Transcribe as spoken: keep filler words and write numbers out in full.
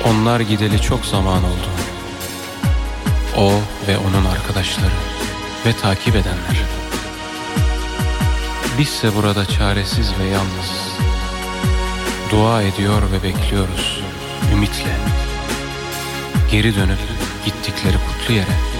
Onlar gideli çok zaman oldu. O ve onun arkadaşları ve takip edenler. Bizse burada çaresiz ve yalnızız. Dua ediyor ve bekliyoruz ümitle. Geri dönüp gittikleri kutlu yere.